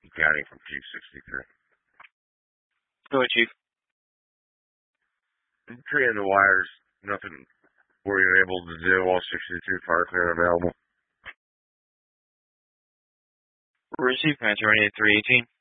County from Chief 63. Go ahead, Chief. Treeing the wires, nothing were you able to do, all 62 fire clear available. Receive, Commander 318.